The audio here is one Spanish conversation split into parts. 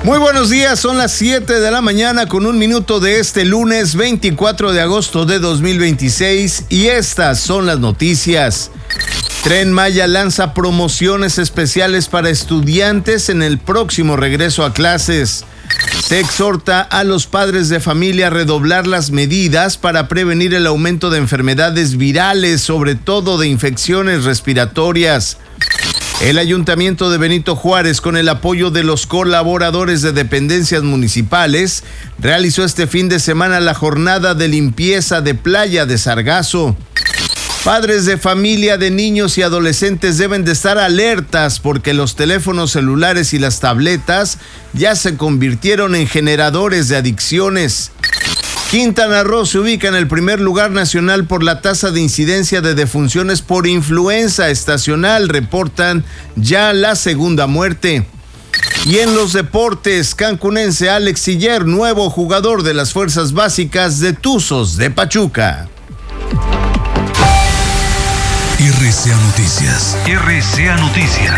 Muy buenos días, son las 7 de la mañana con 1 minuto de este lunes 24 de agosto de 2026 y estas son las noticias. Tren Maya lanza promociones especiales para estudiantes en el próximo regreso a clases. Se exhorta a los padres de familia a redoblar las medidas para prevenir el aumento de enfermedades virales, sobre todo de infecciones respiratorias. El Ayuntamiento de Benito Juárez, con el apoyo de los colaboradores de dependencias municipales, realizó este fin de semana la jornada de limpieza de Playa de Sargazo. Padres de familia de niños y adolescentes deben de estar alertas porque los teléfonos celulares y las tabletas ya se convirtieron en generadores de adicciones. Quintana Roo se ubica en el primer lugar nacional por la tasa de incidencia de defunciones por influenza estacional. Reportan ya la segunda muerte. Y en los deportes, cancunense Alex Siller, nuevo jugador de las fuerzas básicas de Tuzos de Pachuca. RCA Noticias. RCA Noticias.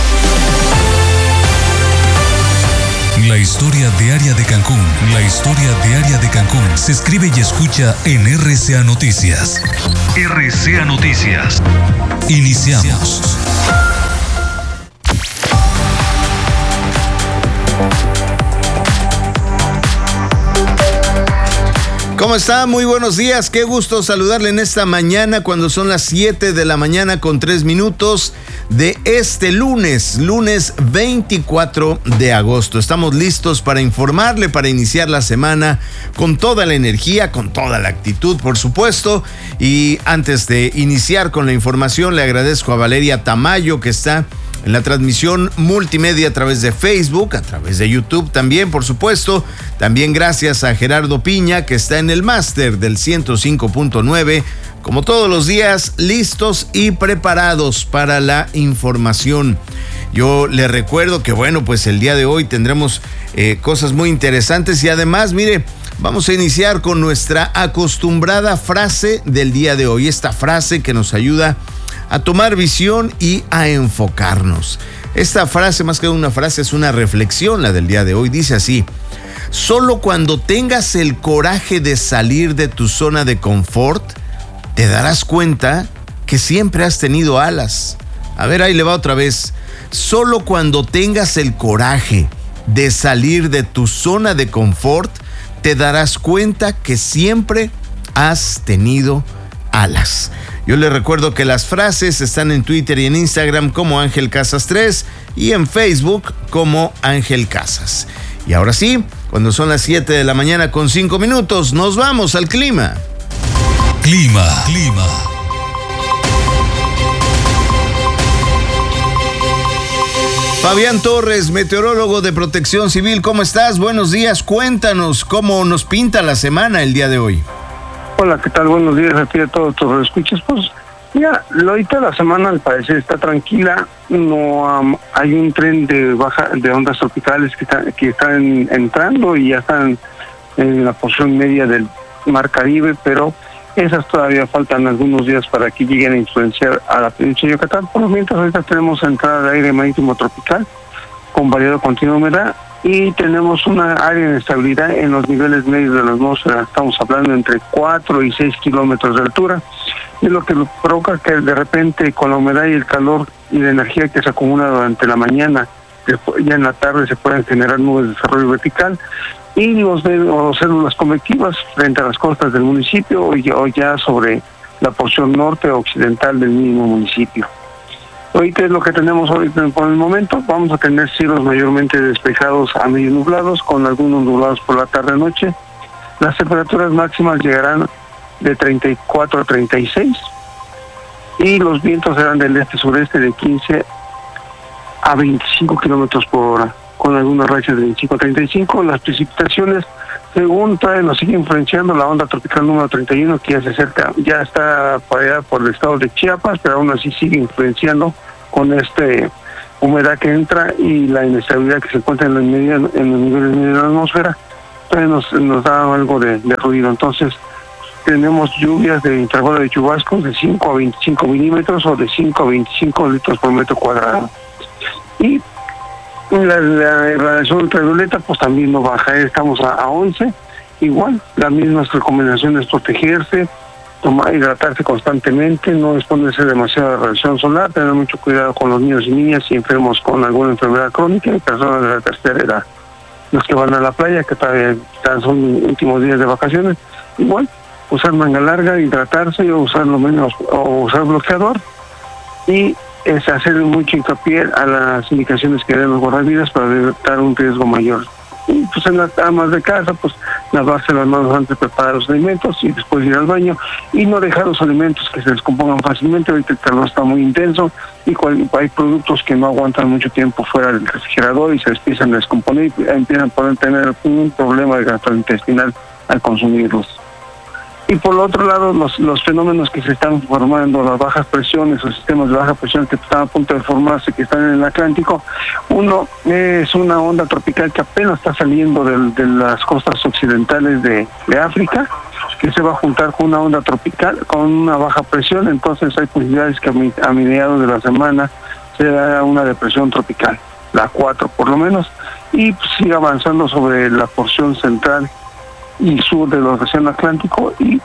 La historia diaria de Cancún. La historia diaria de Cancún se escribe y escucha en RCA Noticias. RCA Noticias. Iniciamos. ¿Cómo está? Muy buenos días. Qué gusto saludarle en esta mañana cuando son las 7 de la mañana con 3 minutos de este lunes 24 de agosto. Estamos listos para informarle, para iniciar la semana con toda la energía, con toda la actitud, por supuesto. Y antes de iniciar con la información, le agradezco a Valeria Tamayo, que está en la transmisión multimedia a través de Facebook, a través de YouTube también, por supuesto. También gracias a Gerardo Piña, que está en el máster del 105.9, como todos los días, listos y preparados para la información. Yo le recuerdo que, bueno, pues el día de hoy tendremos cosas muy interesantes y además, mire, vamos a iniciar con nuestra acostumbrada frase del día de hoy. Esta frase que nos ayuda a tomar visión y a enfocarnos. Esta frase, más que una frase, es una reflexión, la del día de hoy. Dice así: solo cuando tengas el coraje de salir de tu zona de confort, te darás cuenta que siempre has tenido alas. A ver, ahí le va otra vez. Solo cuando tengas el coraje de salir de tu zona de confort, te darás cuenta que siempre has tenido alas. Yo les recuerdo que las frases están en Twitter y en Instagram como Ángel Casas 3 y en Facebook como Ángel Casas. Y ahora sí, cuando son las 7 de la mañana con 5 minutos, nos vamos al clima. Clima. Fabián Torres, meteorólogo de Protección Civil, ¿cómo estás? Buenos días, cuéntanos cómo nos pinta la semana el día de hoy. Hola, ¿qué tal? Buenos días a ti y a todos tus escuchas. Pues, mira, ahorita la semana al parecer está tranquila. No hay un tren de ondas tropicales que están entrando y ya están en la porción media del Mar Caribe, pero esas todavía faltan algunos días para que lleguen a influenciar a la península de Yucatán. Por lo mientras, ahorita tenemos entrada de aire marítimo tropical con variado continuo de humedad. Y tenemos una área de inestabilidad en los niveles medios de la atmósfera. Estamos hablando entre 4 y 6 kilómetros de altura. Es lo que provoca que de repente, con la humedad y el calor y la energía que se acumula durante la mañana, ya en la tarde se pueden generar nubes de desarrollo vertical y los células convectivas frente a las costas del municipio o ya sobre la porción norte o occidental del mismo municipio. Ahorita es lo que tenemos ahorita por el momento. Vamos a tener cielos mayormente despejados a medio nublados, con algunos nublados por la tarde-noche. Las temperaturas máximas llegarán de 34 a 36 y los vientos serán del este-sureste de 15 a 25 kilómetros por hora, con algunas rachas de 25 a 35. Las precipitaciones, según nos sigue influenciando la onda tropical número 31, que ya se acerca, ya está por allá por el estado de Chiapas, pero aún así sigue influenciando con humedad que entra y la inestabilidad que se encuentra en los niveles medios de la atmósfera. Entonces nos da algo de ruido. Entonces tenemos lluvias de intervalo de chubascos de 5 a 25 milímetros o de 5 a 25 litros por metro cuadrado. Y La radiación ultravioleta pues también no baja, estamos a 11, igual, las mismas recomendaciones: protegerse, hidratarse constantemente, no exponerse demasiado a la radiación solar, tener mucho cuidado con los niños y niñas y enfermos con alguna enfermedad crónica y personas de la tercera edad. Los que van a la playa, que todavía son últimos días de vacaciones, igual, usar manga larga, hidratarse o usar usar bloqueador, y es hacer mucho hincapié a las indicaciones que den los guardavidas para evitar un riesgo mayor. Y pues en las amas de casa, pues lavarse las manos antes de preparar los alimentos y después ir al baño, y no dejar los alimentos que se descompongan fácilmente. Ahorita el calor está muy intenso y hay productos que no aguantan mucho tiempo fuera del refrigerador y se empiezan a descomponer y empiezan a poder tener un problema de gastrointestinal al consumirlos. Y por el otro lado, los fenómenos que se están formando, las bajas presiones o sistemas de baja presión que están a punto de formarse, que están en el Atlántico. Uno es una onda tropical que apenas está saliendo de las costas occidentales de África, que se va a juntar con una onda tropical, con una baja presión. Entonces hay posibilidades que a mediados de la semana se da una depresión tropical, la 4 por lo menos, y pues sigue avanzando sobre la porción central y sur del océano Atlántico y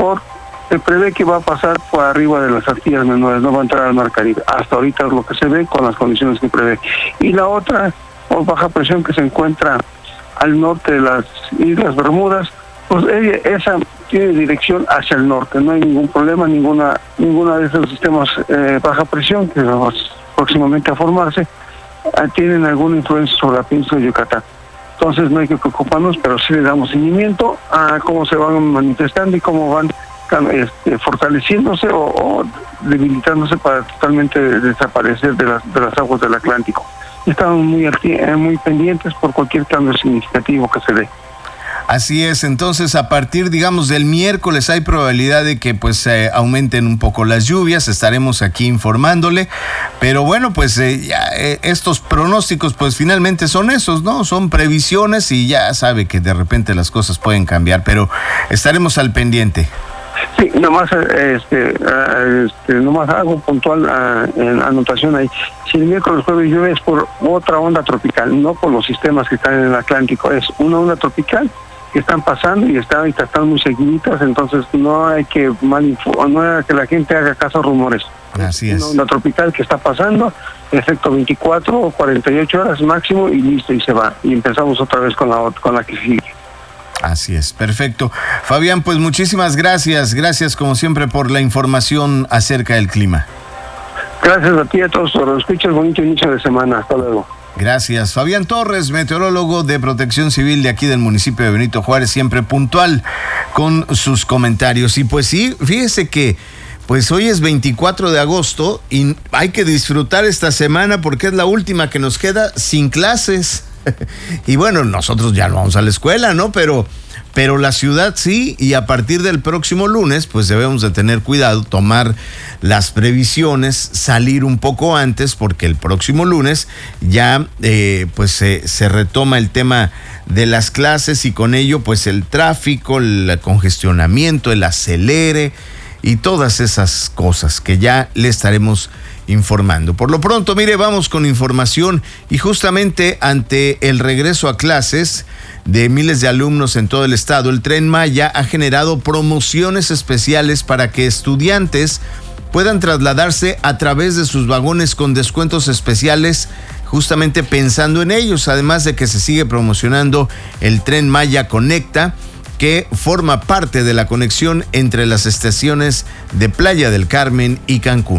se prevé que va a pasar por arriba de las Antillas Menores, no va a entrar al Mar Caribe. Hasta ahorita es lo que se ve con las condiciones que prevé. Y la otra, baja presión que se encuentra al norte de las Islas Bermudas, pues esa tiene dirección hacia el norte, no hay ningún problema, ninguna de esos sistemas baja presión que van próximamente a formarse tienen alguna influencia sobre la península de Yucatán. Entonces no hay que preocuparnos, pero sí le damos seguimiento a cómo se van manifestando y cómo van fortaleciéndose o debilitándose para totalmente desaparecer de las aguas del Atlántico. Estamos muy pendientes por cualquier cambio significativo que se dé. Así es, entonces a partir, digamos, del miércoles hay probabilidad de que pues aumenten un poco las lluvias, estaremos aquí informándole, pero bueno, pues estos pronósticos pues finalmente son esos, ¿no? Son previsiones y ya sabe que de repente las cosas pueden cambiar, pero estaremos al pendiente. Sí, nomás algo puntual en anotación ahí. Si el miércoles jueves llueve es por otra onda tropical, no por los sistemas que están en el Atlántico, es una onda tropical que están pasando y están muy seguiditas, entonces no hay que no hay que la gente haga caso a rumores. Así es. Una onda tropical que está pasando, efecto 24 o 48 horas máximo y listo, y se va. Y empezamos otra vez con la que sigue. Así es, perfecto. Fabián, pues muchísimas gracias. Gracias como siempre por la información acerca del clima. Gracias a ti y a todos los escuchas. Bonito inicio de semana. Hasta luego. Gracias. Fabián Torres, meteorólogo de Protección Civil de aquí del municipio de Benito Juárez, siempre puntual con sus comentarios. Y pues sí, fíjese que pues hoy es 24 de agosto y hay que disfrutar esta semana porque es la última que nos queda sin clases. Y bueno, nosotros ya no vamos a la escuela, ¿no? Pero la ciudad sí, y a partir del próximo lunes, pues debemos de tener cuidado, tomar las previsiones, salir un poco antes, porque el próximo lunes ya se retoma el tema de las clases y con ello pues el tráfico, el congestionamiento, el acelere y todas esas cosas que ya le estaremos informando. Por lo pronto, mire, vamos con información y justamente ante el regreso a clases de miles de alumnos en todo el estado, el Tren Maya ha generado promociones especiales para que estudiantes puedan trasladarse a través de sus vagones con descuentos especiales, justamente pensando en ellos, además de que se sigue promocionando el Tren Maya Conecta, que forma parte de la conexión entre las estaciones de Playa del Carmen y Cancún.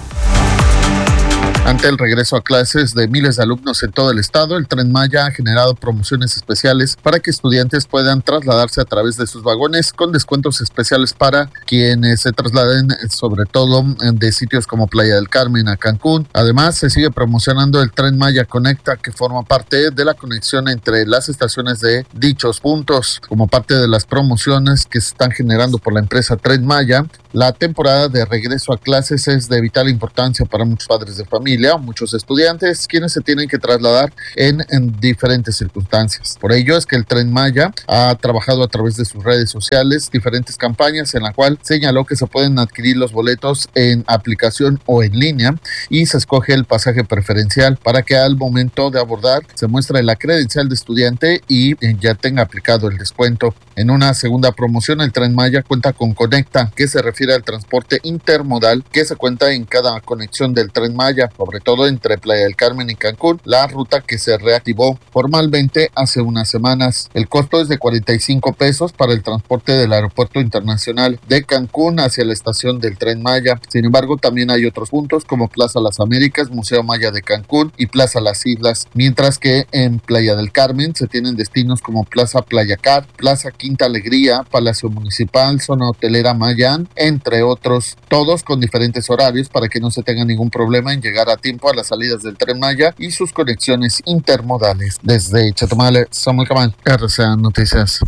Ante el regreso a clases de miles de alumnos en todo el estado, el Tren Maya ha generado promociones especiales para que estudiantes puedan trasladarse a través de sus vagones con descuentos especiales para quienes se trasladen, sobre todo de sitios como Playa del Carmen a Cancún. Además, se sigue promocionando el Tren Maya Conecta, que forma parte de la conexión entre las estaciones de dichos puntos. Como parte de las promociones que se están generando por la empresa Tren Maya, la temporada de regreso a clases es de vital importancia para muchos padres de familia, familia o muchos estudiantes quienes se tienen que trasladar en diferentes circunstancias. Por ello es que el Tren Maya ha trabajado a través de sus redes sociales diferentes campañas en la cual señaló que se pueden adquirir los boletos en aplicación o en línea y se escoge el pasaje preferencial para que al momento de abordar se muestre la credencial de estudiante y ya tenga aplicado el descuento. En una segunda promoción, el Tren Maya cuenta con Conecta, que se refiere al transporte intermodal que se cuenta en cada conexión del Tren Maya, sobre todo entre Playa del Carmen y Cancún, la ruta que se reactivó formalmente hace unas semanas. El costo es de 45 pesos para el transporte del Aeropuerto Internacional de Cancún hacia la estación del Tren Maya. Sin embargo, también hay otros puntos como Plaza Las Américas, Museo Maya de Cancún y Plaza Las Islas, mientras que en Playa del Carmen se tienen destinos como Plaza Playa Car, Plaza Quinta Alegría, Palacio Municipal, Zona Hotelera Mayán, entre otros, todos con diferentes horarios para que no se tenga ningún problema en llegar a tiempo a las salidas del Tren Maya y sus conexiones intermodales. Desde Chetumal, Samuel Camal, RCA Noticias.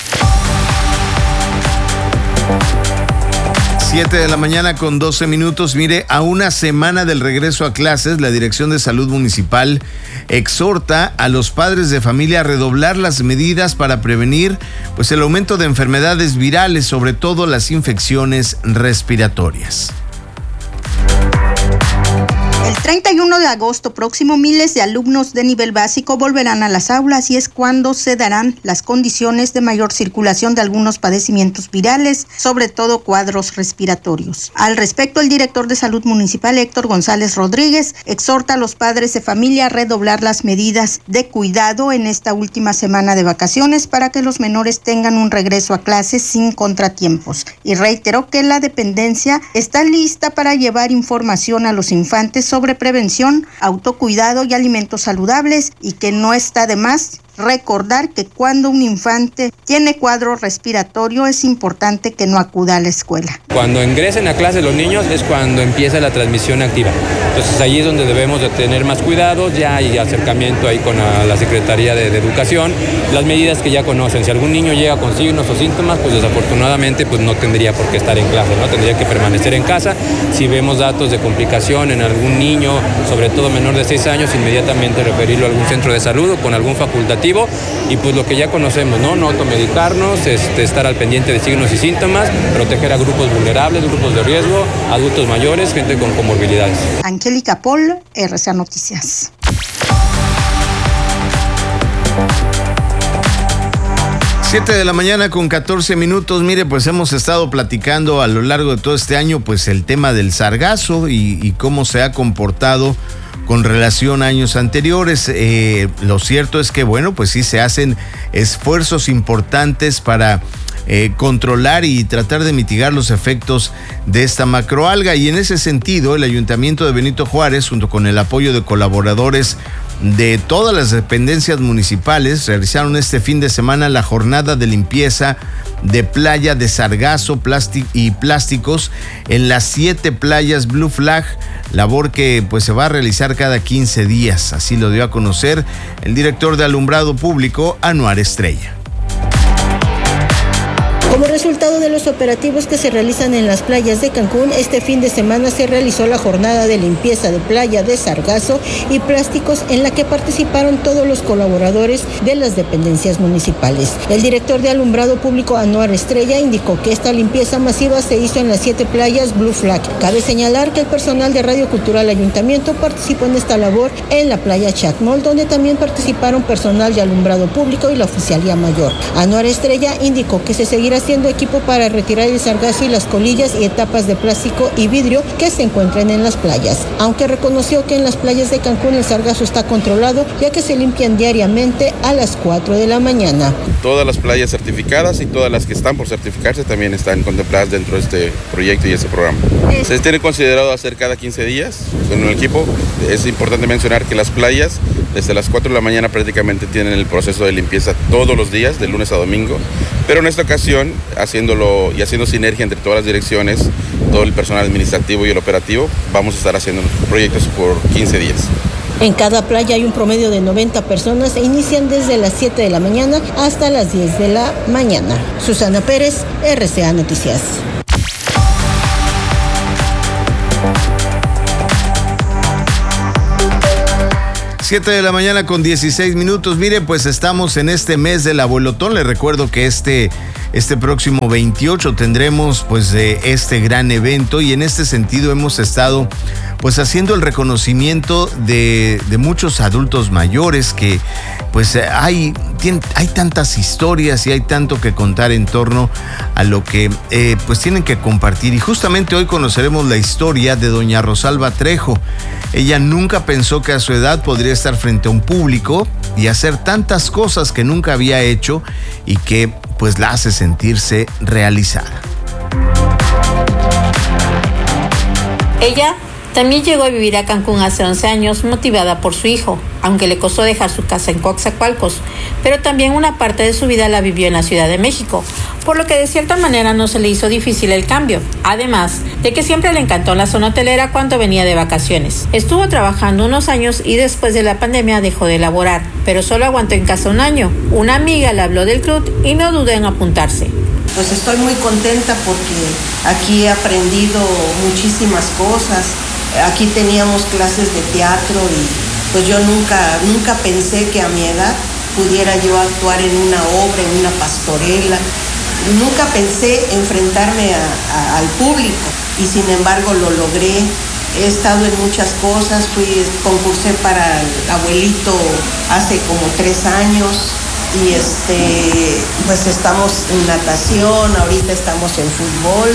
7 de la mañana con 12 minutos. Mire, a una semana del regreso a clases, la Dirección de Salud Municipal exhorta a los padres de familia a redoblar las medidas para prevenir el aumento de enfermedades virales, sobre todo las infecciones respiratorias. El 31 de agosto próximo, miles de alumnos de nivel básico volverán a las aulas y es cuando se darán las condiciones de mayor circulación de algunos padecimientos virales, sobre todo cuadros respiratorios. Al respecto, el director de Salud Municipal, Héctor González Rodríguez, exhorta a los padres de familia a redoblar las medidas de cuidado en esta última semana de vacaciones para que los menores tengan un regreso a clases sin contratiempos. Y reiteró que la dependencia está lista para llevar información a los infantes sobre prevención, autocuidado y alimentos saludables y que no está de más recordar que cuando un infante tiene cuadro respiratorio es importante que no acuda a la escuela. Cuando ingresen a clase los niños es cuando empieza la transmisión activa. Entonces ahí es donde debemos de tener más cuidados, ya hay acercamiento ahí con la Secretaría de Educación, las medidas que ya conocen. Si algún niño llega con signos o síntomas, pues desafortunadamente no tendría por qué estar en clase, ¿no? Tendría que permanecer en casa. Si vemos datos de complicación en algún niño, sobre todo menor de 6 años, inmediatamente referirlo a algún centro de salud o con algún facultativo. Y lo que ya conocemos, no automedicarnos, estar al pendiente de signos y síntomas, proteger a grupos vulnerables, grupos de riesgo, adultos mayores, gente con comorbilidades. Angélica Paul, RCA Noticias. 7 de la mañana con 14 minutos. Mire, hemos estado platicando a lo largo de todo este año, el tema del sargazo y cómo se ha comportado con relación a años anteriores. Lo cierto es que, sí se hacen esfuerzos importantes para controlar y tratar de mitigar los efectos de esta macroalga. Y en ese sentido, el Ayuntamiento de Benito Juárez, junto con el apoyo de colaboradores de todas las dependencias municipales, realizaron este fin de semana la jornada de limpieza de playa de sargazo y plásticos en las 7 playas Blue Flag, labor que se va a realizar cada 15 días. Así lo dio a conocer el director de Alumbrado Público, Anuar Estrella. Como resultado de los operativos que se realizan en las playas de Cancún, este fin de semana se realizó la jornada de limpieza de playa de sargazo y plásticos en la que participaron todos los colaboradores de las dependencias municipales. El director de Alumbrado Público, Anuar Estrella, indicó que esta limpieza masiva se hizo en las 7 playas Blue Flag. Cabe señalar que el personal de Radio Cultural Ayuntamiento participó en esta labor en la playa Chacmol, donde también participaron personal de Alumbrado Público y la Oficialía Mayor. Anuar Estrella indicó que se seguirá haciendo equipo para retirar el sargazo y las colillas y etapas de plástico y vidrio que se encuentren en las playas, aunque reconoció que en las playas de Cancún el sargazo está controlado, ya que se limpian diariamente a las 4 de la mañana. Todas las playas certificadas y todas las que están por certificarse también están contempladas dentro de este proyecto y este programa. Se tiene considerado hacer cada 15 días con el equipo. Es importante mencionar que las playas desde las 4 de la mañana prácticamente tienen el proceso de limpieza todos los días, de lunes a domingo, pero en esta ocasión, haciendo sinergia entre todas las direcciones, todo el personal administrativo y el operativo, vamos a estar haciendo proyectos por 15 días. En cada playa hay un promedio de 90 personas e inician desde las 7 de la mañana hasta las 10 de la mañana. Susana Pérez, RCA Noticias. 7 de la mañana con 16 minutos. Mire, pues estamos en este mes del abuelotón. Le recuerdo que este próximo 28 tendremos pues este gran evento, y en este sentido hemos estado pues haciendo el reconocimiento de muchos adultos mayores que pues hay tantas historias y hay tanto que contar en torno a lo que pues tienen que compartir. Y justamente hoy conoceremos la historia de doña Rosalba Trejo. Ella nunca pensó que a su edad podría estar frente a un público y hacer tantas cosas que nunca había hecho y que pues la hace sentirse realizada. Ella también llegó a vivir a Cancún hace 11 años motivada por su hijo, aunque le costó dejar su casa en Coatzacoalcos, pero también una parte de su vida la vivió en la Ciudad de México, por lo que de cierta manera no se le hizo difícil el cambio, además de que siempre le encantó la zona hotelera cuando venía de vacaciones. Estuvo trabajando unos años y después de la pandemia dejó de laborar, pero solo aguantó en casa un año. Una amiga le habló del club y no dudó en apuntarse. Pues estoy muy contenta porque aquí he aprendido muchísimas cosas. Aquí teníamos clases de teatro y pues yo nunca pensé que a mi edad pudiera yo actuar en una obra, en una pastorela. Nunca pensé enfrentarme al público y sin embargo lo logré. He estado en muchas cosas, concursé para el abuelito hace como 3 años y pues estamos en natación, ahorita estamos en fútbol.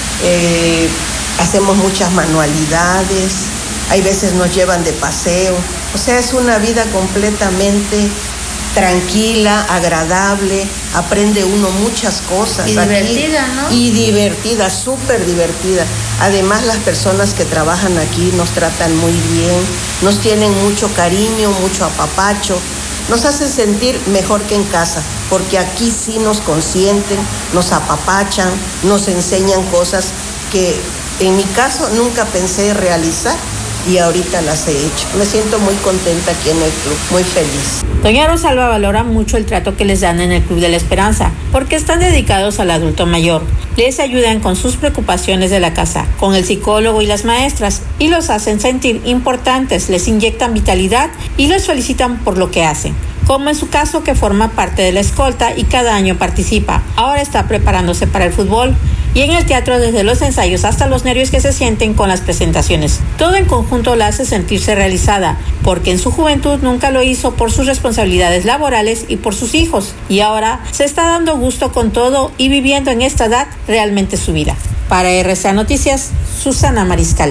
Hacemos muchas manualidades, hay veces nos llevan de paseo, o sea, es una vida completamente tranquila, agradable, aprende uno muchas cosas. Y divertida, ¿no? Y divertida, súper divertida. Además, las personas que trabajan aquí nos tratan muy bien, nos tienen mucho cariño, mucho apapacho, nos hacen sentir mejor que en casa, porque aquí sí nos consienten, nos apapachan, nos enseñan cosas que en mi caso nunca pensé realizar y ahorita las he hecho. Me siento muy contenta aquí en el club, muy feliz. Doña Rosalba valora mucho el trato que les dan en el Club de la Esperanza, porque están dedicados al adulto mayor. Les ayudan con sus preocupaciones de la casa, con el psicólogo y las maestras, y los hacen sentir importantes, les inyectan vitalidad y los felicitan por lo que hacen. Como en su caso, que forma parte de la escolta y cada año participa. Ahora está preparándose para el fútbol y en el teatro, desde los ensayos hasta los nervios que se sienten con las presentaciones. Todo en conjunto la hace sentirse realizada, porque en su juventud nunca lo hizo por sus responsabilidades laborales y por sus hijos, y ahora se está dando gusto con todo y viviendo en esta edad realmente su vida. Para RCA Noticias, Susana Mariscal.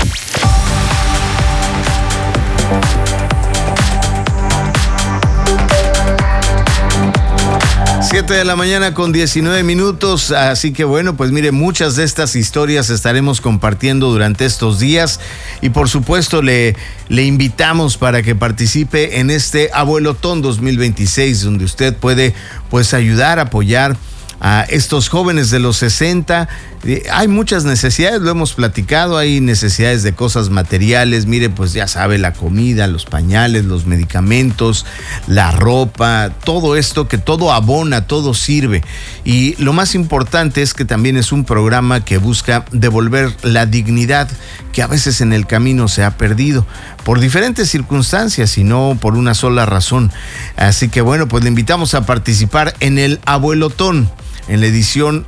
7 de la mañana con 19 minutos, así que bueno, pues mire, muchas de estas historias estaremos compartiendo durante estos días y por supuesto le invitamos para que participe en este Abuelotón 2026, donde usted puede pues ayudar, apoyar a estos jóvenes de los 60. Hay muchas necesidades, lo hemos platicado, hay necesidades de cosas materiales, mire, pues ya sabe, la comida, los pañales, los medicamentos, la ropa, todo esto, que todo abona, todo sirve. Y lo más importante es que también es un programa que busca devolver la dignidad que a veces en el camino se ha perdido por diferentes circunstancias y no por una sola razón. Así que bueno, pues le invitamos a participar en el Abuelotón en la edición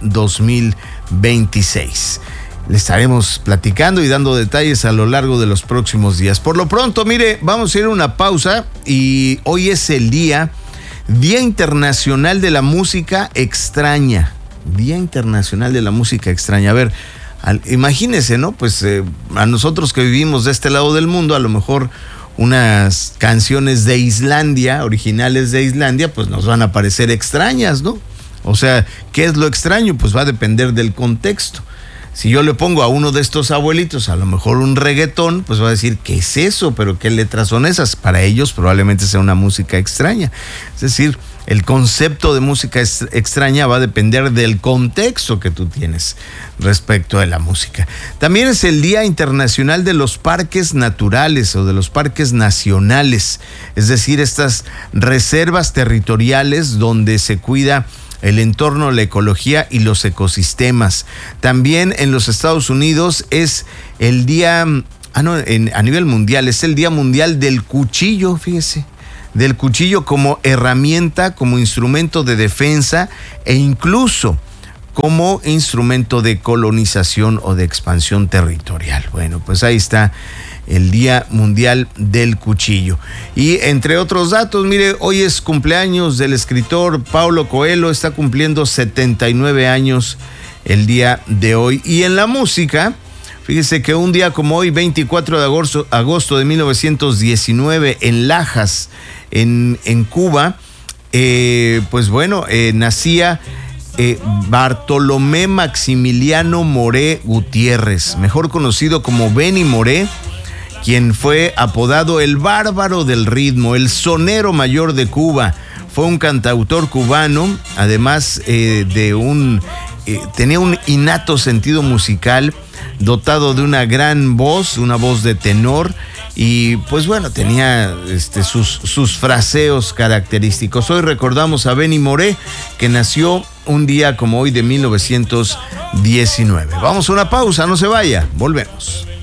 2026. Le estaremos platicando y dando detalles a lo largo de los próximos días. Por lo pronto, mire, vamos a ir a una pausa y hoy es el Día Internacional de la Música Extraña. Día Internacional de la Música Extraña. A ver, imagínese, ¿no? Pues a nosotros que vivimos de este lado del mundo, a lo mejor unas canciones de Islandia, originales de Islandia, pues nos van a parecer extrañas, ¿no? O sea, ¿qué es lo extraño? Pues va a depender del contexto. Si yo le pongo a uno de estos abuelitos a lo mejor un reggaetón, pues va a decir, ¿qué es eso? ¿Pero qué letras son esas? Para ellos probablemente sea una música extraña. Es decir, el concepto de música extraña va a depender del contexto que tú tienes respecto de la música. También es el Día Internacional de los Parques Naturales o de los Parques Nacionales. Es decir, estas reservas territoriales donde se cuida el entorno, la ecología y los ecosistemas. También en los Estados Unidos es el Día a nivel mundial, es el Día Mundial del Cuchillo, fíjese, del cuchillo como herramienta, como instrumento de defensa e incluso como instrumento de colonización o de expansión territorial. Bueno, pues ahí está el Día Mundial del Cuchillo. Y entre otros datos, mire, hoy es cumpleaños del escritor Paulo Coelho, está cumpliendo 79 años el día de hoy. Y en la música, fíjese que un día como hoy, 24 de agosto de 1919, en Lajas, en Cuba, pues bueno, nacía Bartolomé Maximiliano Moré Gutiérrez, mejor conocido como Benny Moré, quien fue apodado el bárbaro del ritmo, el sonero mayor de Cuba. Fue un cantautor cubano, además tenía un innato sentido musical, dotado de una gran voz, una voz de tenor, y pues bueno, tenía sus fraseos característicos. Hoy recordamos a Benny Moré, que nació un día como hoy de 1919. Vamos a una pausa, no se vaya, volvemos.